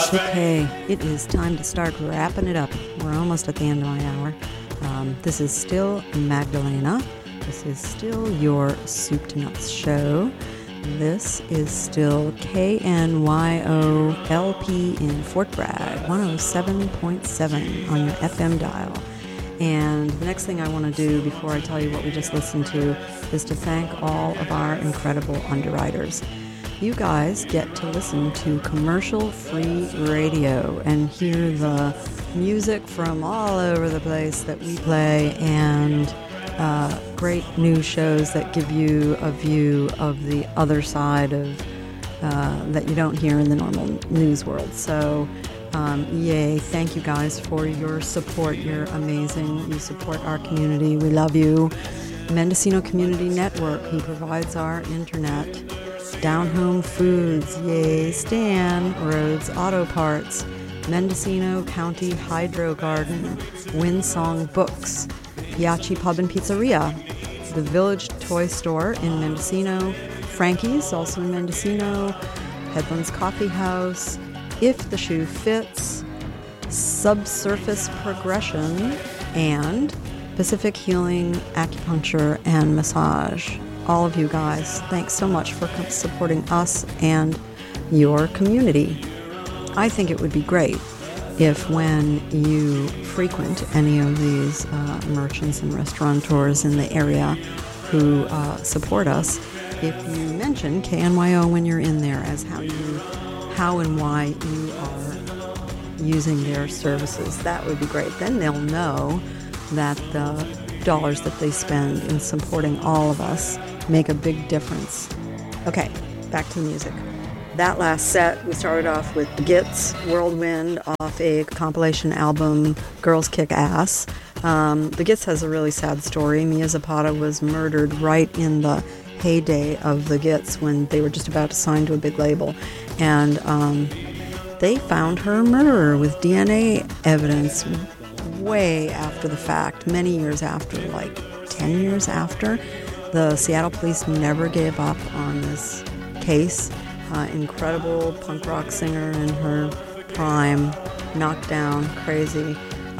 Okay, it is time to start wrapping it up. We're almost at the end of my hour. This is still Magdalena. This is still your Soup to Nuts show. This is still KNYO-LP in Fort Bragg, 107.7 on your FM dial. And the next thing I want to do before I tell you what we just listened to is to thank all of our incredible underwriters. You guys get to listen to commercial-free radio and hear the music from all over the place that we play, and great new shows that give you a view of the other side of that you don't hear in the normal news world. So yay, thank you guys for your support. You're amazing. You support our community. We love you. Mendocino Community Network, who provides our internet. Down Home Foods, yay. Stan Rhodes Auto Parts. Mendocino County Hydro Garden. Windsong Books. Yachi Pub and Pizzeria. The Village Toy Store in Mendocino. Frankie's, also in Mendocino. Headlands Coffee House. If the Shoe Fits. Subsurface Progression. And Pacific Healing Acupuncture and Massage. All of you guys, thanks so much for supporting us and your community. I think it would be great if when you frequent any of these merchants and restaurateurs in the area who support us, if you mention KNYO when you're in there as how and why you are using their services. That would be great. Then they'll know that the dollars that they spend in supporting all of us make a big difference. Okay, back to the music. That last set, we started off with the Gits, Whirlwind, off a compilation album, Girls Kick Ass. The Gits has a really sad story. Mia Zapata was murdered right in the heyday of the Gits when they were just about to sign to a big label. And they found her murderer with DNA evidence way after the fact, many years after, like 10 years after. The Seattle police never gave up on this case. Incredible punk rock singer in her prime, knocked down, crazy.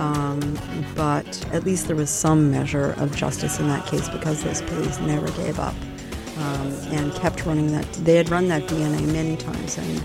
But at least there was some measure of justice in that case because those police never gave up and kept running that. They had run that DNA many times, and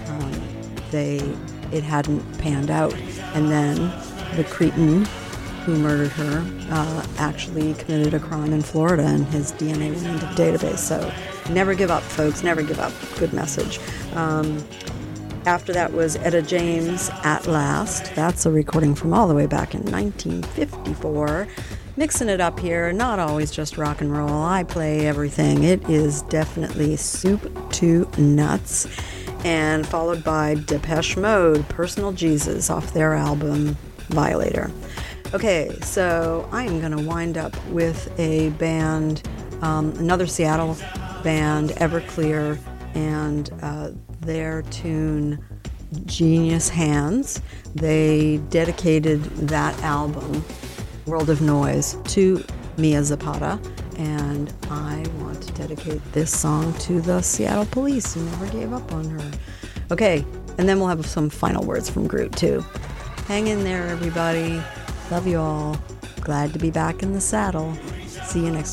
it hadn't panned out. And then the cretin who murdered her actually committed a crime in Florida, and his DNA went into the database. So never give up, folks. Never give up. Good message. After that was Etta James, At Last. That's a recording from all the way back in 1954. Mixing it up here, not always just rock and roll. I play everything. It is definitely Soup to Nuts. And followed by Depeche Mode, Personal Jesus, off their album Violator. Okay, so I am going to wind up with a band, another Seattle band, Everclear, and their tune Genius Hands. They dedicated that album, World of Noise, to Mia Zapata, and I want to dedicate this song to the Seattle police who never gave up on her. Okay, and then we'll have some final words from Groot, too. Hang in there, everybody. Love you all. Glad to be back in the saddle. See you next